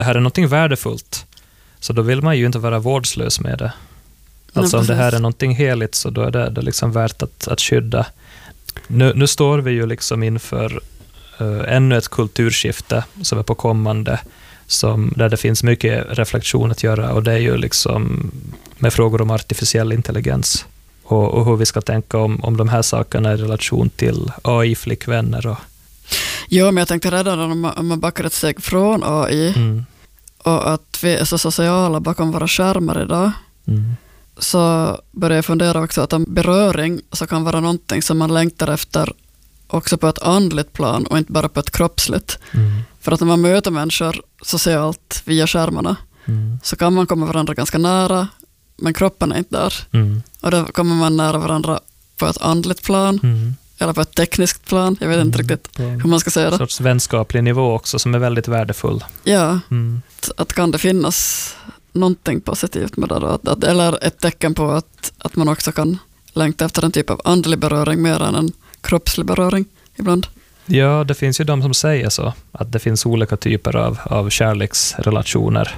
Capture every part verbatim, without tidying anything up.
det här är någonting värdefullt, så då vill man ju inte vara vårdslös med det. Alltså om det här är någonting heligt, så då är det, det liksom värt att, att skydda. Nu, nu står vi ju liksom inför uh, ännu ett kulturskifte som är på kommande, som, där det finns mycket reflektion att göra, och det är ju liksom med frågor om artificiell intelligens och, och hur vi ska tänka om, om de här sakerna i relation till A I-flickvänner. Och... Jo, men jag tänkte redan om man, om man backar ett steg från A I mm. och att vi är så sociala bakom våra skärmar idag, mm. så börjar jag fundera också att en beröring så kan vara någonting som man längtar efter också på ett andligt plan och inte bara på ett kroppsligt. Mm. För att när man möter människor socialt via skärmarna mm. så kan man komma varandra ganska nära, men kroppen är inte där. Mm. Och då kommer man nära varandra på ett andligt plan mm. eller på ett tekniskt plan. Jag vet inte mm. riktigt hur man ska säga det. En sorts vänskaplig nivå också som är väldigt värdefull. Ja, mm. att, att kan det finnas någonting positivt med det då? Att, att, eller ett tecken på att, att man också kan längta efter en typ av andlig beröring mer än en kroppslig beröring ibland. Ja, det finns ju de som säger så, att det finns olika typer av, av kärleksrelationer.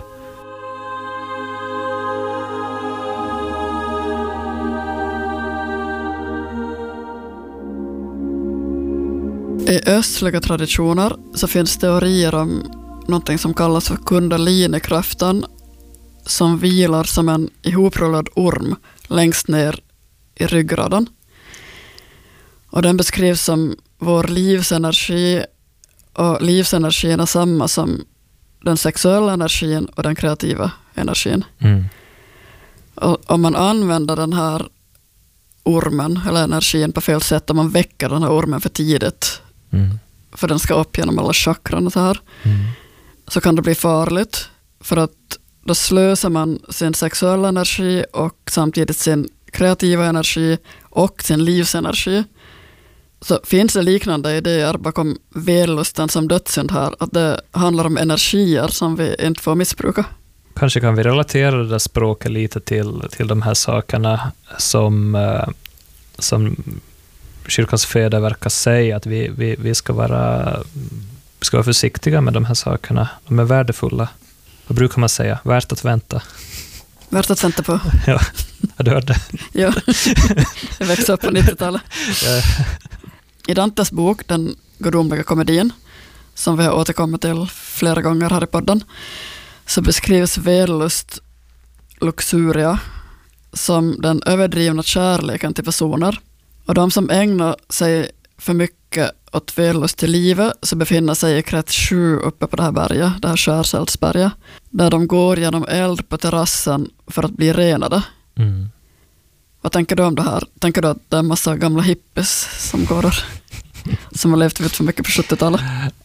I östliga traditioner så finns teorier om någonting som kallas för kundalinikraften, som vilar som en ihoprullad orm längst ner i ryggraden. Och den beskrivs som vår livsenergi, och livsenergin är samma som den sexuella energin och den kreativa energin. Mm. Och om man använder den här ormen eller energin på fel sätt, om man väcker den här ormen för tidigt, mm. för den ska upp genom alla chakran och så här, mm. så kan det bli farligt, för att då slösar man sin sexuella energi och samtidigt sin kreativa energi och sin livsenergi. Så finns det liknande idéer bakom vällusten som dödssynd här, att det handlar om energier som vi inte får missbruka. Kanske kan vi relatera det där språket lite till, till de här sakerna som, som kyrkans fäder verkar säga, att vi, vi, vi ska vara, vi ska vara försiktiga med de här sakerna. De är värdefulla. Vad brukar man säga? Värt att vänta. Värt att vänta på. Ja, jag hörde. Ja, jag växte upp på nittiotalet. Ja. I Dantes bok, Den gudomliga komedin, som vi har återkommit till flera gånger här i podden, så beskrivs vällust, luxuria, som den överdrivna kärleken till personer. Och de som ägnar sig för mycket åt vällust till livet så befinner sig i krets sju uppe på det här berget, det här Skärsäldsberget, där de går genom eld på terrassen för att bli renade. Mm. Vad tänker du om det här? Tänker du att det är en massa gamla hippies som går där? Som har levt ut för mycket på sjuttiotalet?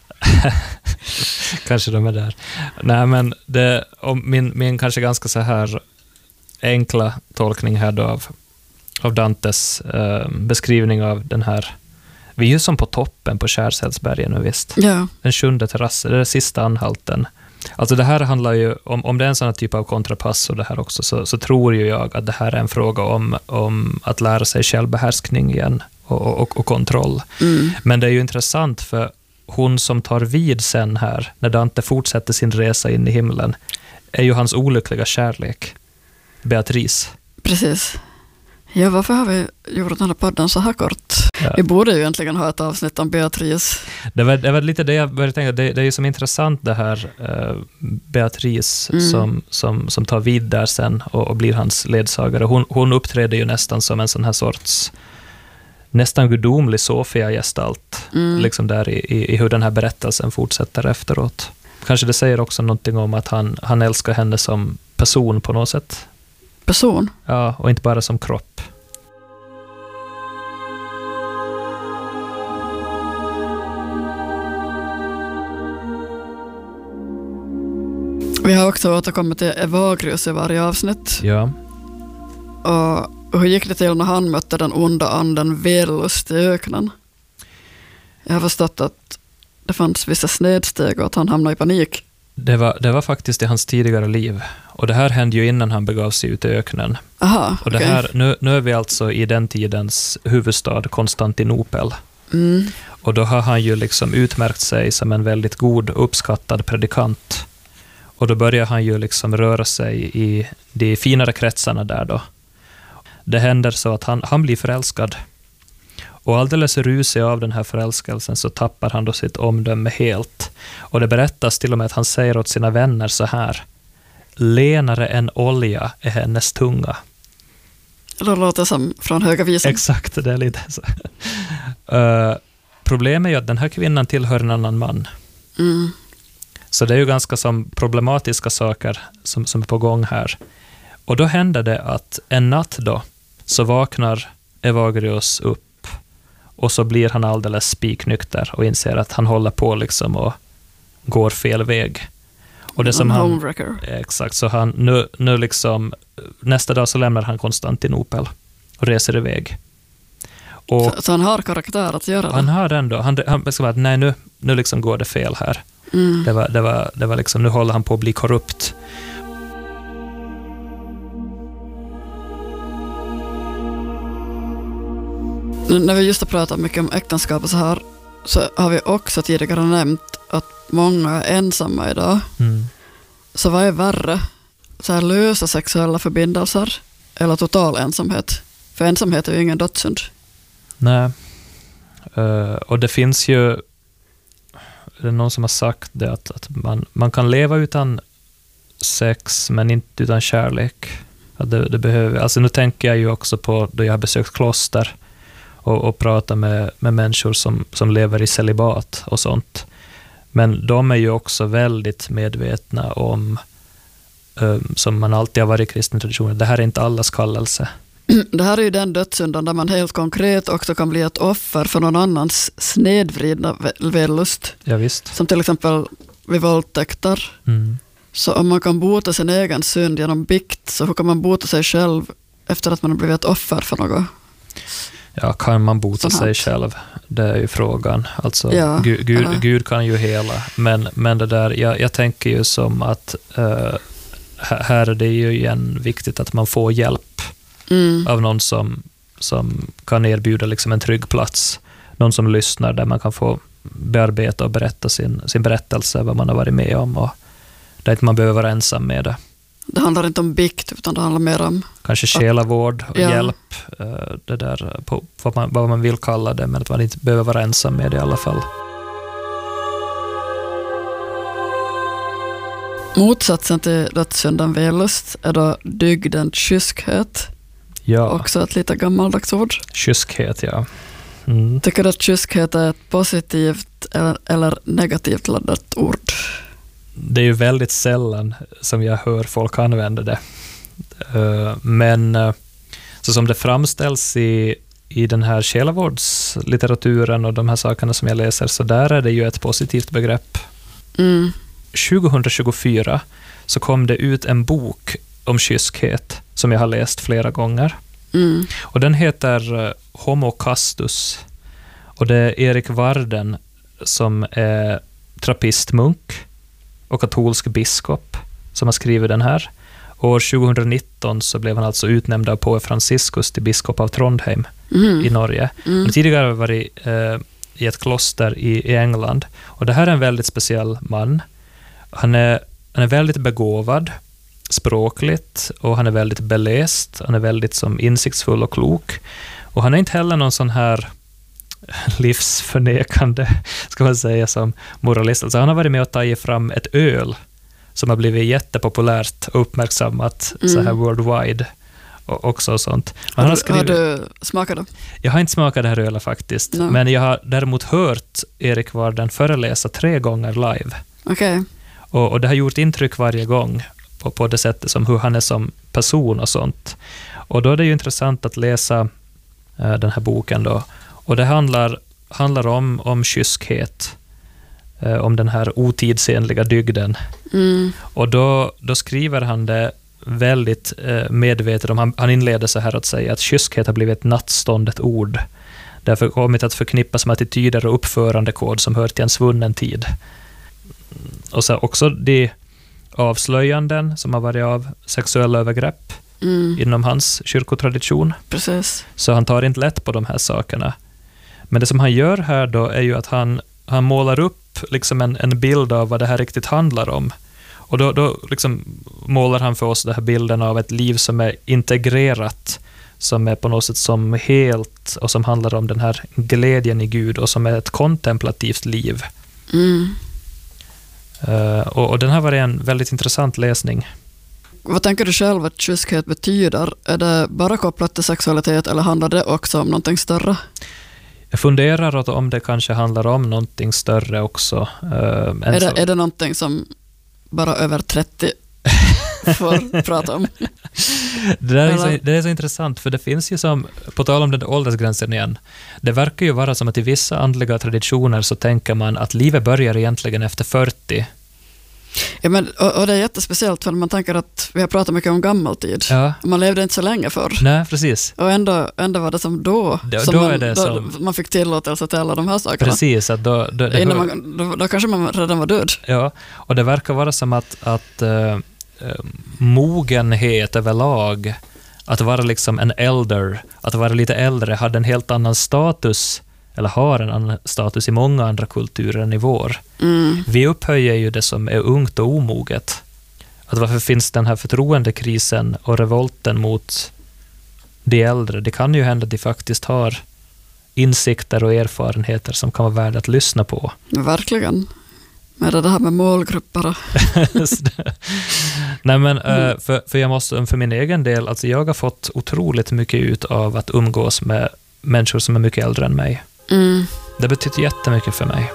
Kanske de är där. Nej, men det, om min, min kanske ganska så här enkla tolkning här då av, av Dantes eh, beskrivning av den här. Vi är ju som på toppen på Skärsäldsbergen nu, visst. Ja. Den sjunde terrassen, det är den sista anhalten. Alltså det här handlar ju, om, om det är en sån här typ av kontrapass och det här också, så, så tror ju jag att det här är en fråga om, om att lära sig självbehärskning igen och, och, och kontroll. Mm. Men det är ju intressant, för hon som tar vid sen här, när Dante fortsätter sin resa in i himlen, är ju hans olyckliga kärlek, Beatrice. Precis. Ja, varför har vi gjort den här podden så här kort? Ja. Vi borde ju egentligen ha ett avsnitt om Beatrice. Det var, det var lite det jag började tänka. Det, det är ju som intressant det här uh, Beatrice mm. som, som, som tar vid där sen och, och blir hans ledsagare. Hon, hon uppträder ju nästan som en sån här sorts nästan gudomlig Sofia-gestalt. Mm. Liksom där i, i, i hur den här berättelsen fortsätter efteråt. Kanske det säger också någonting om att han, han älskar henne som person på något sätt. Person? Ja, och inte bara som kropp. Vi har också återkommit till Evagrius i varje avsnitt. Ja. Och hur gick det till när han mötte den onda anden Velust i öknen? Jag har förstått att det fanns vissa snedsteg och att han hamnade i panik. Det var, det var faktiskt i hans tidigare liv. Och det här hände ju innan han begav sig ut i öknen. Aha, och det okay. här, nu, nu är vi alltså i den tidens huvudstad Konstantinopel. Mm. Och då har han ju liksom utmärkt sig som en väldigt god, uppskattad predikant. Och då börjar han ju liksom röra sig i de finare kretsarna där då. Det händer så att han, han blir förälskad. Och alldeles rusig av den här förälskelsen så tappar han då sitt omdöme helt. Och det berättas till och med att han säger åt sina vänner så här: lenare än olja är hennes tunga. Det låter som från Höga visan. Exakt, det är lite så. uh, problemet är ju att den här kvinnan tillhör en annan man. Mm. Så det är ju ganska som problematiska saker som, som är på gång här. Och då händer det att en natt då så vaknar Evagrius upp och så blir han alldeles spiknykter och inser att han håller på liksom och går fel väg. Och det som han, exakt, så han nu, nu liksom nästa dag så lämnar han Konstantinopel och reser iväg. Och så, så han har karaktär att göra det? Han har ändå, han, han ska vara att nej nu, nu liksom går det fel här. Mm. Det var, det var, det var liksom, nu håller han på att bli korrupt. Nu, när vi just har pratat mycket om äktenskap och så här, så har vi också tidigare nämnt att många är ensamma idag. Mm. Så vad är värre? Så här lösa sexuella förbindelser eller total ensamhet? För ensamhet är ju ingen dödssynd. Nej. Uh, och det finns ju, det är någon som har sagt det, att, att man, man kan leva utan sex men inte utan kärlek. Att det, det behöver, alltså nu tänker jag ju också på då jag har besökt kloster och, och pratat med, med människor som, som lever i celibat och sånt. Men de är ju också väldigt medvetna om, um, som man alltid har varit i kristen tradition, det här är inte allas kallelse. Det här är ju den dödssyndan där man helt konkret också kan bli ett offer för någon annans snedvridna vällust. Ja, visst. Som till exempel vid våldtäkter. Mm. Så om man kan bota sin egen synd genom bikt, så hur kan man bota sig själv efter att man har blivit ett offer för något? Ja, kan man bota sig själv? Det är ju frågan. Alltså, ja, Gud, Gud, Gud kan ju hela. Men, men det där, jag, jag tänker ju som att uh, här är det ju igen viktigt att man får hjälp mm. av någon som, som kan erbjuda liksom en trygg plats. Någon som lyssnar, där man kan få bearbeta och berätta sin, sin berättelse, vad man har varit med om, och där inte man behöver vara ensam med det. Det handlar inte om bikt, utan det handlar mer om kanske själavård och ja. hjälp, det där, på vad man, vad man vill kalla det, men att man inte behöver vara ensam med det i alla fall. Motsatsen till dödssyndan vällust är då dygden kyskhet. Ja. Också ett lite gammaldags ord. Kyskhet, ja. Mm. Tycker du att kyskhet är ett positivt eller, eller negativt laddat ord? Det är ju väldigt sällan som jag hör folk använda det. Men så som det framställs i, i den här själavårdslitteraturen och de här sakerna som jag läser, så där är det ju ett positivt begrepp. Mm. tjugohundratjugofyra så kom det ut en bok om kyskhet som jag har läst flera gånger. Mm. Och den heter Homo Castus. Och det är Erik Varden som är trappistmunk och katolsk biskop som har skrivit den här. År tjugohundranitton så blev han alltså utnämnd av påve Franciscus till biskop av Trondheim mm. i Norge. Mm. Och tidigare har han varit eh, i ett kloster i, i England. Och det här är en väldigt speciell man. Han är, han är väldigt begåvad språkligt och han är väldigt beläst. Han är väldigt som insiktsfull och klok. Och han är inte heller någon sån här livsförnekande, ska man säga, som moralist. Alltså han har varit med att ta fram ett öl som har blivit jättepopulärt och uppmärksammat mm. så här worldwide och också och sånt. Har, han har, skrivit, har du smakat det? Jag har inte smakat det här ölet faktiskt, no. men jag har däremot hört Erik Varden föreläsa tre gånger live. Okay. Och, och det har gjort intryck varje gång på, på det sättet som hur han är som person och sånt. Och då är det ju intressant att läsa äh, den här boken då. Och det handlar, handlar om, om kyskhet, eh, om den här otidsenliga dygden. Mm. Och då, då skriver han det väldigt eh, medvetet om. Han, han inleder så här att säga att kyskhet har blivit ett nattståndet ord. Därför kommit att förknippas med attityder och uppförandekod som hör till en svunnen tid. Och så också de avslöjanden som har varit av sexuella övergrepp mm. inom hans kyrkotradition. Precis. Så han tar inte lätt på de här sakerna. Men det som han gör här då är ju att han, han målar upp liksom en, en bild av vad det här riktigt handlar om. Och då, då liksom målar han för oss den här bilden av ett liv som är integrerat, som är på något sätt som helt, och som handlar om den här glädjen i Gud, och som är ett kontemplativt liv. Mm. Uh, och, och den här var en väldigt intressant läsning. Vad tänker du själv att kyskhet betyder? Är det bara kopplat till sexualitet eller handlar det också om någonting större? Jag funderar om det kanske handlar om någonting större också. Uh, är, det, är det någonting som bara över trettio får prata om? Det, där är så, det är så intressant, för det finns ju som, på tal om den åldersgränsen igen, det verkar ju vara som att i vissa andliga traditioner så tänker man att livet börjar egentligen efter fyrtio. Ja, men, och, och det är jättespeciellt, för man tänker att vi har pratat mycket om gammaltid. Ja. Man levde inte så länge förr. Nej, precis. Och ändå, ändå var det som då, då, som då man, är det då, som... man fick tillåtelse till alla de här sakerna. Precis. Att då, då, det, Innan man, då, då kanske man redan var död. Ja, och det verkar vara som att, att uh, mogenhet överlag, att vara liksom en elder, att vara lite äldre, hade en helt annan status, eller har en annan status i många andra kulturer än i vår. Mm. Vi upphöjer ju det som är ungt och omoget. Att varför finns den här förtroendekrisen och revolten mot de äldre? Det kan ju hända att de faktiskt har insikter och erfarenheter som kan vara värda att lyssna på. Verkligen. Med det här med målgrupper. Nej, men mm. för, för jag måste, för min egen del, alltså jag har fått otroligt mycket ut av att umgås med människor som är mycket äldre än mig. Mm. Det betyder jättemycket för mig.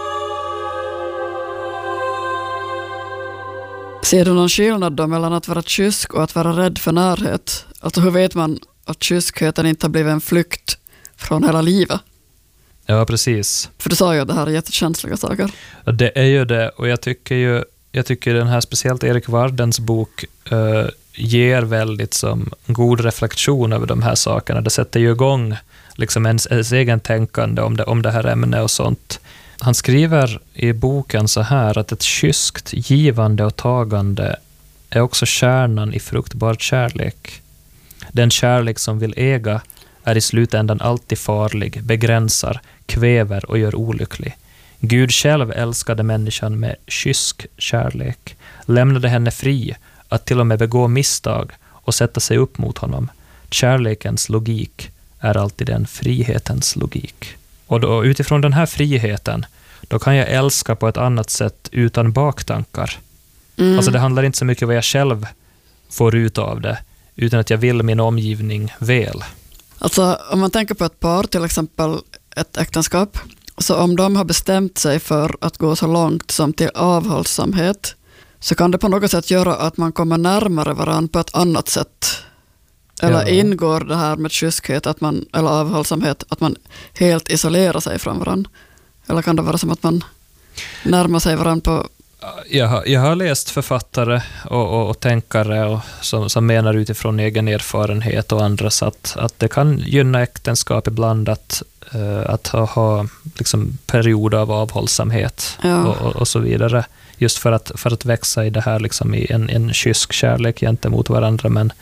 Ser du någon skillnad då mellan att vara kysk och att vara rädd för närhet? Alltså hur vet man att kyskheten inte har blivit en flykt från hela livet? Ja, precis. För du sa ju att det här är jättekänsliga saker. Ja, det är ju det, och jag tycker ju jag tycker den här, speciellt Erik Wardens bok, uh, ger väldigt som god reflektion över de här sakerna. Det sätter ju igång liksom ens, ens egen tänkande om det, om det här ämnet och sånt. Han skriver i boken så här att ett kyskt givande och tagande är också kärnan i fruktbar kärlek. Den kärlek som vill äga är i slutändan alltid farlig, begränsar, kväver och gör olycklig. Gud själv älskade människan med kysk kärlek, lämnade henne fri att till och med begå misstag och sätta sig upp mot honom. Kärlekens logik är alltid en frihetens logik. Och då, utifrån den här friheten, då kan jag älska på ett annat sätt utan baktankar. Mm. Alltså det handlar inte så mycket om vad jag själv får ut av det, utan att jag vill min omgivning väl. Alltså om man tänker på ett par, till exempel ett äktenskap, så om de har bestämt sig för att gå så långt som till avhållsamhet, så kan det på något sätt göra att man kommer närmare varandra på ett annat sätt. Eller ja. Ingår det här med kyskhet att man, eller avhållsamhet, att man helt isolerar sig från varandra? Eller kan det vara som att man närmar sig varandra på... Jag har, jag har läst författare och, och, och tänkare och, som, som menar utifrån egen erfarenhet och andras att, att det kan gynna äktenskap ibland att, uh, att ha, ha liksom perioder av avhållsamhet ja. och, och, och så vidare. Just för att, för att växa i det här liksom i en, en kysk kärlek gentemot varandra, men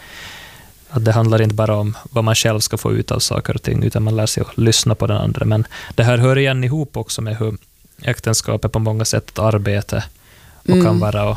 att det handlar inte bara om vad man själv ska få ut av saker och ting, utan man lär sig att lyssna på den andra. Men det här hör igen ihop också med hur äktenskap är på många sätt ett arbete och mm. kan vara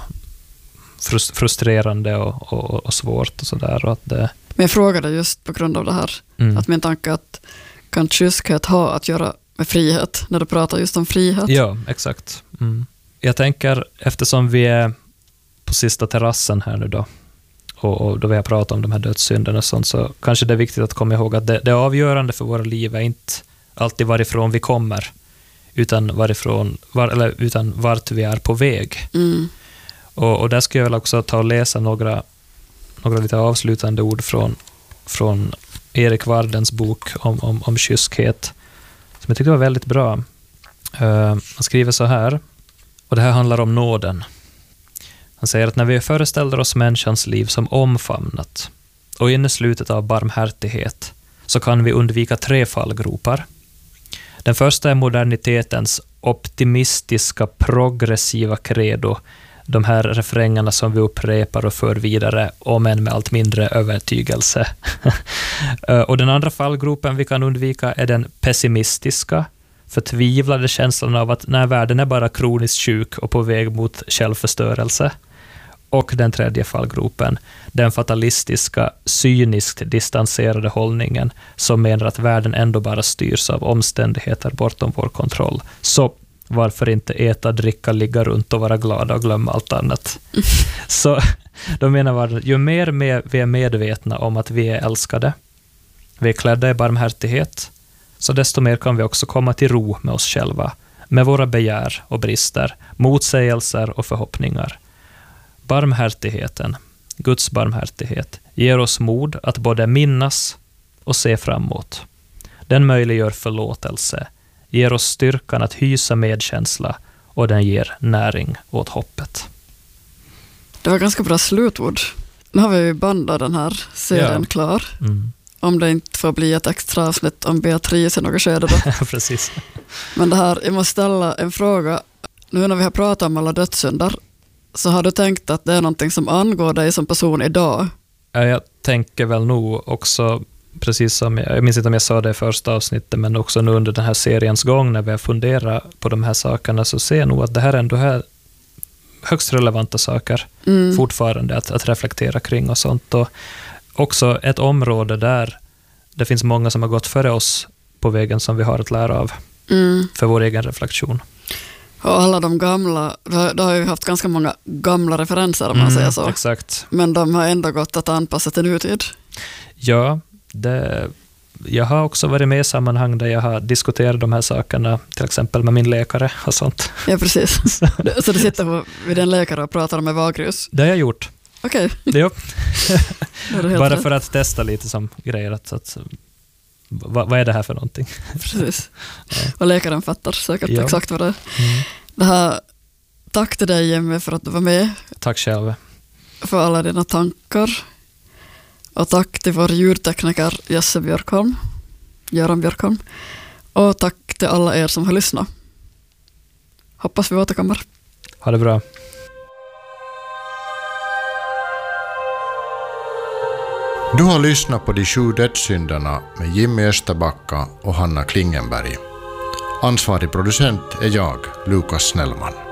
frustrerande och, och, och svårt och sådär. Och att det... Men jag frågade just på grund av det här, mm. att min tanke att kan kyskhet ha att göra med frihet, när du pratar just om frihet? Ja, exakt. Mm. Jag tänker, eftersom vi är på sista terrassen här nu då, och, och då vi har pratat om de här dödssynderna och sånt, så kanske det är viktigt att komma ihåg att det, det avgörande för våra liv är inte alltid varifrån vi kommer, utan varifrån, var, eller utan vart vi är på väg. Mm. Och, och där ska jag väl också ta och läsa några, några lite avslutande ord från, från Erik Wardens bok om, om, om kyskhet, som jag tyckte var väldigt bra. Uh, han skriver så här, och det här handlar om nåden. Han säger att när vi föreställer oss människans liv som omfamnat och inneslutet av barmhärtighet, så kan vi undvika tre fallgropar. Den första är modernitetens optimistiska, progressiva credo, de här refrängerna som vi upprepar och för vidare, om än med allt mindre övertygelse. Och den andra fallgropen vi kan undvika är den pessimistiska, förtvivlade känslan av att när världen är bara kroniskt sjuk och på väg mot självförstörelse. Och den tredje fallgropen, den fatalistiska, cyniskt distanserade hållningen som menar att världen ändå bara styrs av omständigheter bortom vår kontroll. Så varför inte äta, dricka, ligga runt och vara glada och glömma allt annat? Så då menar man, ju mer med, vi är medvetna om att vi är älskade, vi är klädda i barmhärtighet, så desto mer kan vi också komma till ro med oss själva, med våra begär och brister, motsägelser och förhoppningar. Barmhärtigheten, Guds barmhärtighet, ger oss mod att både minnas och se framåt. Den möjliggör förlåtelse, ger oss styrkan att hysa medkänsla och den ger näring åt hoppet. Det var ganska bra slutord. Nu har vi ju bandat den här serien ja. klar. Mm. Om det inte får bli ett extra avsnitt om Beatrice i något skede då. Precis. Men det här, jag måste ställa en fråga. Nu när vi har pratat om alla dödssynder, så har du tänkt att det är någonting som angår dig som person idag? Ja, jag tänker väl nog också, precis som jag, jag minns inte om jag sa det i första avsnittet, men också nu under den här seriens gång när vi har funderat på de här sakerna, så ser jag nog att det här ändå är högst relevanta saker mm. fortfarande att, att reflektera kring och sånt. Och också ett område där det finns många som har gått före oss på vägen som vi har att lära av mm. för vår egen reflektion. Och alla de gamla, då har vi haft ganska många gamla referenser om man mm, säger så. Exakt. Men de har ändå gått att anpassa till nutid. Ja, det, jag har också varit med i sammanhang där jag har diskuterat de här sakerna, till exempel med min läkare och sånt. Ja, precis. Så du sitter på, vid en läkare och pratar med vagrus? Det har jag gjort. Okej. Okay. Bara rätt. för att testa lite som grejer. Att, att, vad, vad är det här för någonting? Precis. Ja. Och läkaren fattar säkert ja. exakt vad det är. Mm. Det här, tack till dig Jimmy för att du var med. Tack själv. För alla dina tankar. Och tack till vår ljudtekniker Jesse Björkholm. Göran Björkholm. Och tack till alla er som har lyssnat. Hoppas vi återkommer. Ha det bra. Du har lyssnat på De sju dödssynderna med Jimmy Österbacka och Hanna Klingenberg. Ansvarig producent är jag, Lukas Snellman.